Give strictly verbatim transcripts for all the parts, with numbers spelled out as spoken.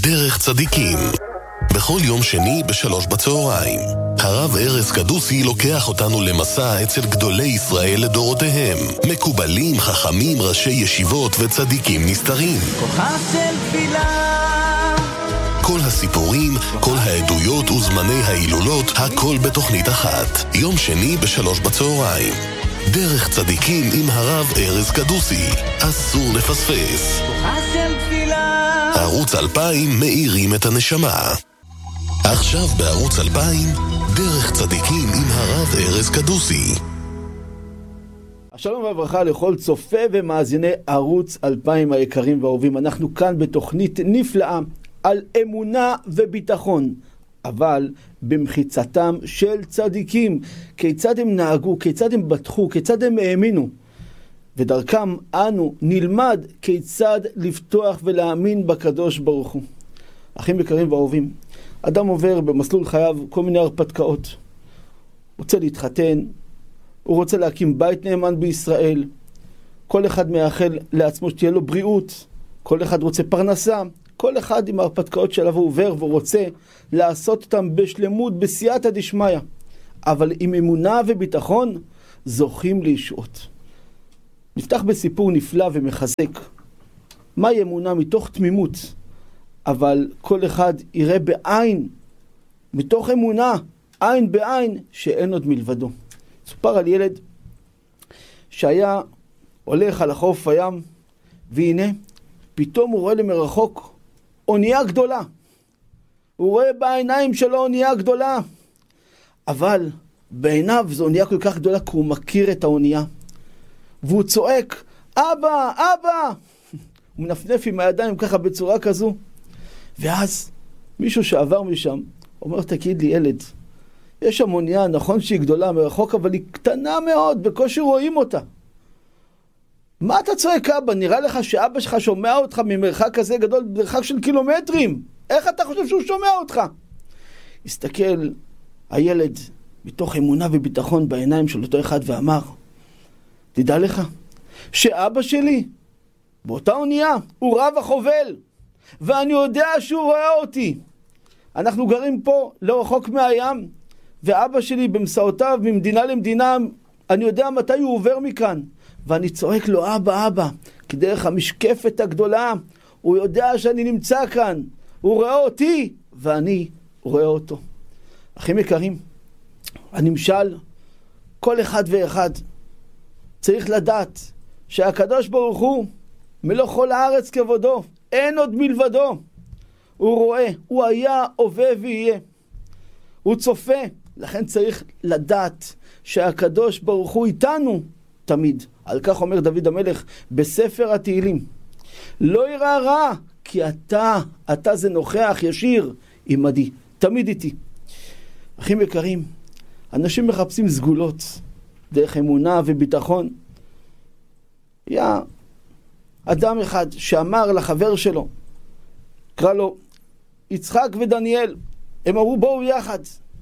דרך צדיקים. בכל יום שני בשלוש בצהריים. הרב ארז קדוסי לוקח אותנו למסע אצל גדולי ישראל לדורותיהם. מקובלים, חכמים, ראשי ישיבות וצדיקים נסתרים. כוחה של תפילה. כל הסיפורים, כל העדויות וזמני ההילולות, הכל בתוכנית אחת. יום שני בשלוש בצהריים. דרך צדיקים עם הרב ארז קדוסי. אסור לפספס. כוחה של תפילה. ערוץ אלפיים מאירים את הנשמה. עכשיו בערוץ אלפיים, דרך צדיקים עם הרב ארז קדוסי. שלום וברכה לכל צופה ומאזיני ערוץ אלפיים היקרים והאהובים. אנחנו כאן בתוכנית נפלאה על אמונה וביטחון, אבל במחיצתם של צדיקים. כיצד הם נהגו, כיצד הם בטחו, כיצד הם האמינו. ודרכם אנו נלמד כיצד לפתוח ולהאמין בקדוש ברוך הוא. אחים יקרים ואהובים, אדם עובר במסלול חייו כל מיני הרפתקאות. הוא רוצה להתחתן, הוא רוצה להקים בית נאמן בישראל. כל אחד מאחל לעצמו שתהיה לו בריאות, כל אחד רוצה פרנסה. כל אחד עם ההרפתקאות שלו הוא עובר ורוצה לעשות אותם בשלמות, בסייעתא דשמיא. אבל עם אמונה וביטחון זוכים לישועות. נפתח בסיפור נפלא ומחזק. מהי אמונה? מתוך תמימות. אבל כל אחד יראה בעין, מתוך אמונה, עין בעין, שאין עוד מלבדו. סופר על ילד שהיה הולך על החוף הים, והנה, פתאום הוא רואה למרחוק אונייה גדולה. הוא רואה בעיניים שלו אונייה גדולה. אבל בעיניו זו אונייה כל כך גדולה, כי הוא מכיר את האונייה. והוא צועק, אבא, אבא! הוא מנפנף עם הידיים ככה בצורה כזו. ואז מישהו שעבר משם אומר, תגיד לי ילד, יש שם אונייה, נכון שהיא גדולה מרחוק, אבל היא קטנה מאוד, בקושי רואים אותה. מה אתה צועק אבא? נראה לך שאבא שלך שומע אותך ממרחק כזה גדול, מרחק של קילומטרים. איך אתה חושב שהוא שומע אותך? הסתכל הילד מתוך אמונה וביטחון בעיניים של אותו אחד ואמר, תדע לך שאבא שלי באותה אונייה הוא רב החובל, ואני יודע שהוא רואה אותי. אנחנו גרים פה לא רחוק מהים, ואבא שלי במסעותיו ממדינה למדינה, אני יודע מתי הוא עובר מכאן. ואני צועק לו, אבא, אבא, כי דרך המשקפת הגדולה, הוא יודע שאני נמצא כאן. הוא רואה אותי, ואני רואה אותו. אחים יקרים, הנמשל, כל אחד ואחד צריך לדעת שהקדוש ברוך הוא מלוא כל הארץ כבודו, אין עוד מלבדו. הוא רואה, הוא היה, הווה ויהיה. הוא צופה, לכן צריך לדעת שהקדוש ברוך הוא איתנו תמיד. על כך אומר דוד המלך בספר התהילים, לא יראה רע, כי אתה, אתה זה נוכח ישיר עמדי, תמיד איתי. אחים יקרים, אנשים מחפשים סגולות דרך אמונה וביטחון. היה אדם אחד שאמר לחבר שלו, קרא לו יצחק ודניאל, הם אמרו בואו יחד.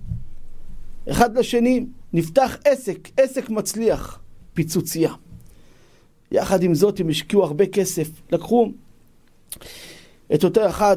אחד לשני נפתח עסק, עסק מצליח, פיצוצייה. יחד עם זאת הם השקיעו הרבה כסף. לקחו את אותו אחד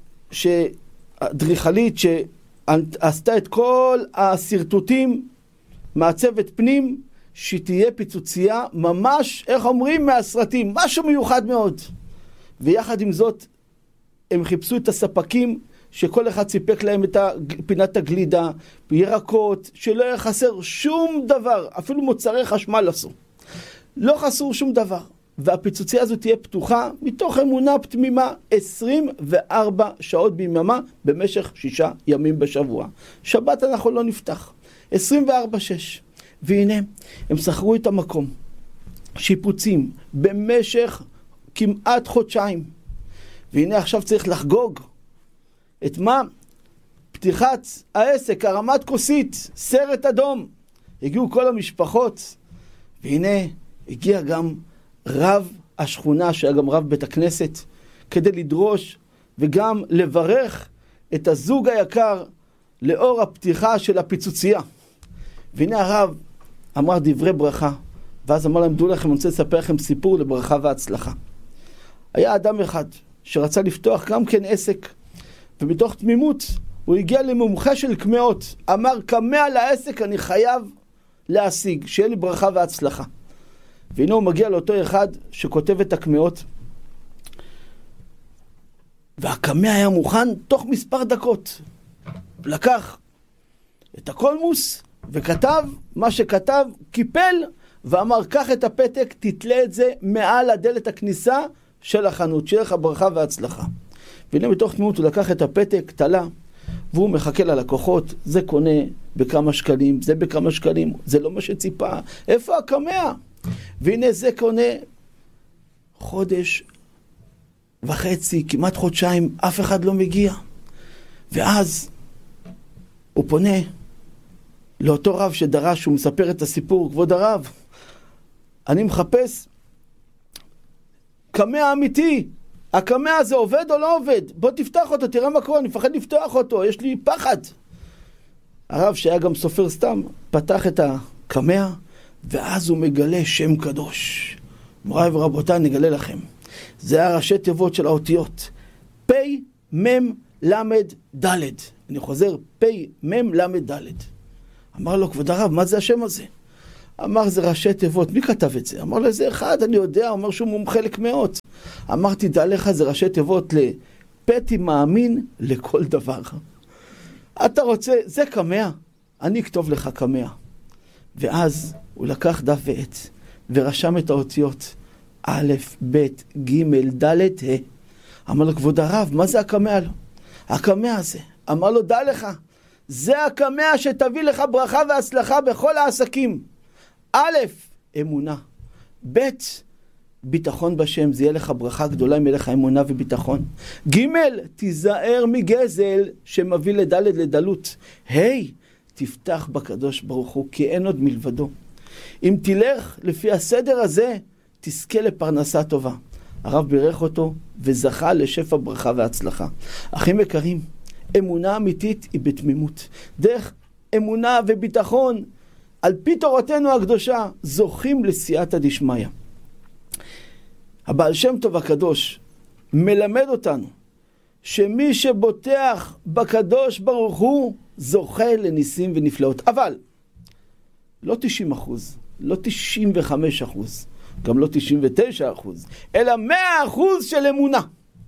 שהדריכלית שעשתה את כל הסרטוטים, מעצבת פנים, שתהיה פיצוצייה ממש, איך אומרים, מהסרטים, משהו מיוחד מאוד. ויחד עם זאת הם חיפשו את הספקים שכל אחד סיפק להם את פינת הגלידה, ירקות, שלא יחסר שום דבר, אפילו מוצרי חשמל עשו. לא חסור שום דבר. והפיצוצייה הזו תהיה פתוחה מתוך אמונה פתמימה עשרים וארבע שעות ביממה במשך שישה ימים בשבוע. שבת אנחנו לא נפתח. עשרים וארבע שש. והנה, הם שכרו את המקום. שיפוצים במשך כמעט חודשיים. והנה עכשיו צריך לחגוג. את מה? פתיחת העסק, הרמת כוסית, סרט אדום. הגיעו כל המשפחות. והנה, הגיע גם רב השכונה, שהיה גם רב בית הכנסת, כדי לדרוש וגם לברך את הזוג היקר לאור הפתיחה של הפיצוצייה. והנה הרב אמר דברי ברכה, ואז אמר להם, דעו לכם, אני רוצה לספר לכם סיפור לברכה והצלחה. היה אדם אחד שרצה לפתוח גם כן עסק, ומתוך תמימות הוא הגיע למומחה של קמאות, אמר קמע לעסק אני חייב להשיג, שיהיה לי ברכה והצלחה. והנה הוא מגיע לאותו אחד שכותב את הקמאות, והקמע היה מוכן תוך מספר דקות. לקח את הקולמוס וכתב מה שכתב, קיפל ואמר קח את הפתק, תתלה את זה מעל הדלת הכניסה של החנות, שיהיה לך ברכה והצלחה. והנה מתוך תמימות הוא לקח את הפתק, תלה, והוא מחכה ללקוחות, זה קונה בכמה שקלים, זה בכמה שקלים, זה לא מה שציפה, איפה הקמע? והנה זה קונה חודש וחצי, כמעט חודשיים, אף אחד לא מגיע. ואז הוא פונה לאותו רב שדרש, הוא מספר את הסיפור, כבוד הרב, אני מחפש קמע אמיתי, הקמע הזה עובד או לא עובד? בוא תפתח אותו, תראה מה קורה, אני מפחד לפתוח אותו, יש לי פחד. הרב שהיה גם סופר סתם, פתח את הקמע, ואז הוא מגלה שם קדוש. מוריי ורבותיי, נגלה לכם. זה הראשי תיבות של האותיות. פי, מם, למד, דלת. אני חוזר, פי, מם, למד, דלת. אמר לו, כבוד הרב, מה זה השם הזה? אמר, זה ראשי תיבות. מי כתב את זה? אמר לו, זה אחד, אני יודע, אומר שהוא מומחה לקמאות. אמרתי, דע לך, זה ראשי תיבות לפתי מאמין לכל דבר. אתה רוצה, זה קמע, אני אכתוב לך קמע. ואז הוא לקח דף ועט ורשם את האותיות א', ב', ג', ד', ה'. אמר לו, כבוד הרב, מה זה הקמע לו? הקמע הזה. אמר לו, דע לך, זה הקמע שתביא לך ברכה והצלחה בכל העסקים. א', אמונה. ב', ביטחון בשם, זה יהיה לך ברכה גדולה אם יהיה לך אמונה וביטחון. ג', תיזהר מגזל שמביא לדלת לדלות. ה', תפתח בקדוש ברוך הוא, כי אין עוד מלבדו. אם תלך לפי הסדר הזה, תזכה לפרנסה טובה. הרב בירך אותו וזכה לשפע ברכה והצלחה. אחים יקרים, אמונה אמיתית היא בתמימות. דרך אמונה וביטחון, על פי תורתנו הקדושה, זוכים לסייעתא דשמיא. הבעל שם טוב הקדוש מלמד אותנו שמי שבוטח בקדוש ברוך הוא זוכה לניסים ונפלאות. אבל לא תשעים אחוז, לא תשעים וחמישה אחוז, גם לא תשעים ותשעה אחוז, אלא מאה אחוז של אמונה.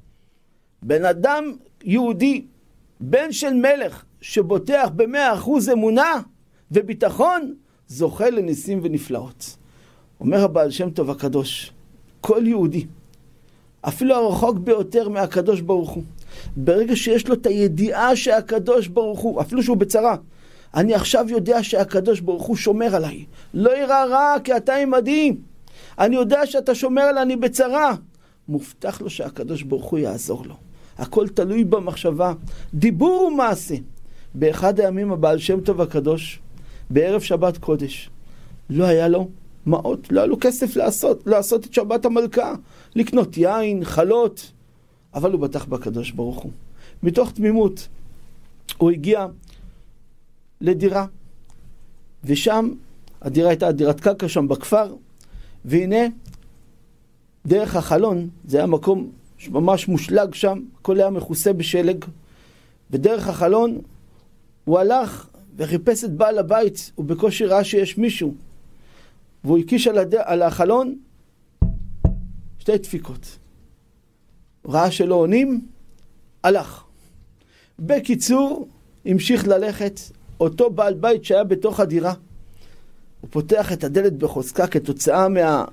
בן אדם יהודי, בן של מלך, שבוטח במאה אחוז אמונה וביטחון, זוכה לניסים ונפלאות. אומר הבעל שם טוב הקדוש, כל יהודי, אפילו הרחוק ביותר מהקדוש ברוך הוא, ברגע שיש לו את הידיעה שהקדוש ברוך הוא, אפילו שהוא בצרה, אני עכשיו יודע שהקדוש ברוך הוא שומר עליי, לא יראה רע כי אתה עמדי, אני יודע שאתה שומר עליי, אני בצרה, מובטח לו שהקדוש ברוך הוא יעזור לו. הכל תלוי במחשבה, דיבור ומעשה. באחד הימים הבעל שם טוב הקדוש, בערב שבת קודש, לא היה לו מעות, לא היה לו כסף לעשות, לעשות את שבת המלכה, לקנות יין, חלות, אבל הוא בטח בקדוש ברוך הוא. מתוך תמימות, הוא הגיע לדירה, ושם, הדירה הייתה דירת קרקע שם בכפר, והנה, דרך החלון, זה היה מקום ממש מושלג שם, הכל היה מכוסה בשלג, ודרך החלון, הוא הלך וחיפש את בעל הבית, הוא בקושי ראה שיש מישהו, והוא הקיש על, הד... על החלון שתי דפיקות. ראה שלא עונים, הלך. בקיצור, המשיך ללכת, אותו בעל בית שהיה בתוך הדירה, הוא פותח את הדלת בחוזקה כתוצאה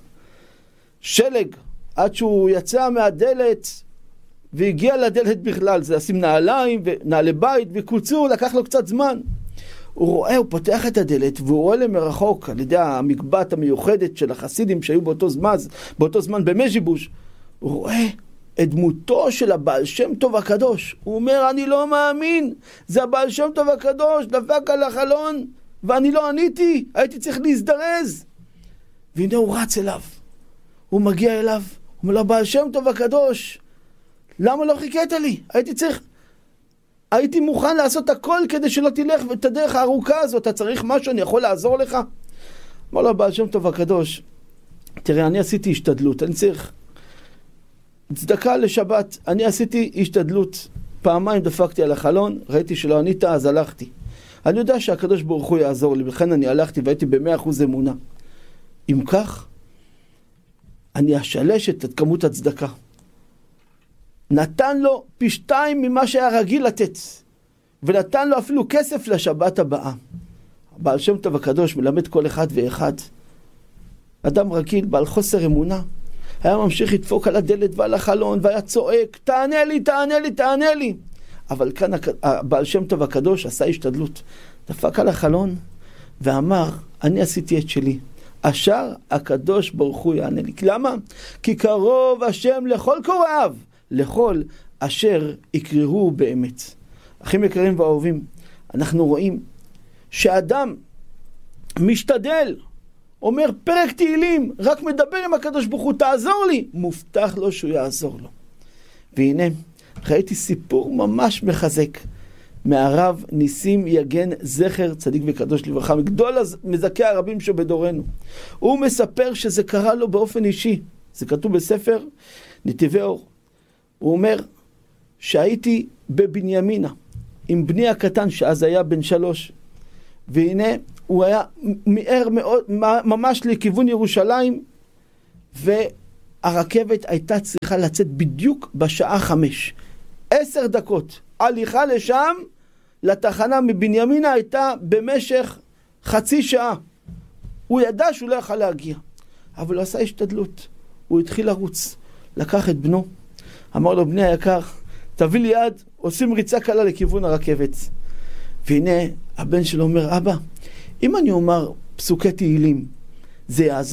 מהשלג, עד שהוא יצא מהדלת והגיע לדלת בכלל, זה לשים נעליים ונעלי בית, בקיצור לקח לו קצת זמן. הוא רואה, הוא פותח את הדלת, והוא רואה למרחוק, על ידי המקבט המיוחדת של החסידים שהיו באותו זמן, באותו זמן במז'יבוש, הוא רואה את דמותו של הבעל שם טוב הקדוש. הוא אומר, אני לא מאמין, זה הבעל שם טוב הקדוש, דפק על החלון, ואני לא עניתי, הייתי צריך להזדרז. והנה הוא רץ אליו, הוא מגיע אליו, הוא אומר לו, הבעל שם טוב הקדוש, למה לא חיכית לי? הייתי צריך... הייתי מוכן לעשות הכל כדי שלא תלך את הדרך הארוכה הזאת, אתה צריך משהו, אני יכול לעזור לך? אמר לו, הבעל שם טוב הקדוש, תראה, אני עשיתי השתדלות, אני צריך צדקה לשבת, אני עשיתי השתדלות, פעמיים דפקתי על החלון, ראיתי שלא ענית, אז הלכתי. אני יודע שהקדוש ברוך הוא יעזור לי, לכן אני הלכתי והייתי במאה אחוז אמונה. אם כך, אני אשלש את כמות הצדקה. נתן לו פי שתיים ממה שהיה רגיל לתת, ונתן לו אפילו כסף לשבת הבאה. בעל שם טוב הקדוש מלמד כל אחד ואחד. אדם רגיל, בעל חוסר אמונה, היה ממשיך לדפוק על הדלת ועל החלון, והיה צועק, תענה לי, תענה לי, תענה לי. אבל כאן בעל שם טוב הקדוש עשה השתדלות. דפק על החלון ואמר, אני עשיתי את שלי. אשר הקדוש ברוך הוא יענה לי. למה? כי קרוב השם לכל קוראיו, לכל אשר יקראו באמת. אחים יקרים ואהובים, אנחנו רואים שאדם משתדל, אומר פרק תהילים, רק מדבר עם הקדוש ברוך הוא, תעזור לי, מובטח לו שהוא יעזור לו. והנה, ראיתי סיפור ממש מחזק, מהרב ניסים יגן זכר צדיק וקדוש לברכה, מגדול מזכי הרבים שבדורנו. הוא מספר שזה קרה לו באופן אישי, זה כתוב בספר נתיבי אור. הוא אומר שהייתי בבנימינה עם בני הקטן שאז היה בן שלוש, והנה הוא היה מהר מאוד, ממש לכיוון ירושלים, והרכבת הייתה צריכה לצאת בדיוק בשעה חמש. עשר דקות. הליכה לשם, לתחנה מבנימינה, הייתה במשך חצי שעה. הוא ידע שהוא לא יכל להגיע, אבל הוא עשה השתדלות. הוא התחיל לרוץ, לקח את בנו, אמר לו, בני היקר, תביא לי יד, עושים ריצה קלה לכיוון הרכבת. והנה הבן שלו אומר, אבא, אם אני אומר פסוקי תהילים, זה יעזור.